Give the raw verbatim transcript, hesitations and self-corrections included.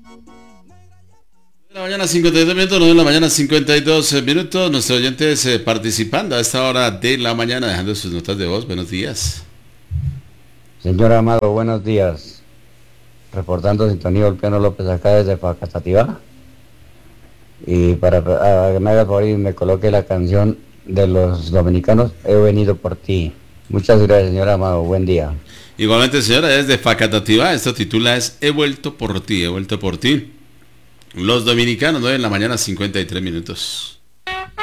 De la mañana cincuenta y dos minutos, nueve de la mañana cincuenta y dos minutos. Nuestros oyentes eh, participando a esta hora de la mañana, dejando sus notas de voz. Buenos días. Señor Amado, buenos días. Reportando sintonía Olpiano López acá desde Facatativá. Y para a, que me haga el favor y me coloque la canción de los dominicanos, He venido por ti. Muchas gracias, señor Amado. Buen día. Igualmente, señora, desde Facatativá, esto titula es He vuelto por ti, he vuelto por ti. Los dominicanos, nueve de la mañana cincuenta y tres minutos.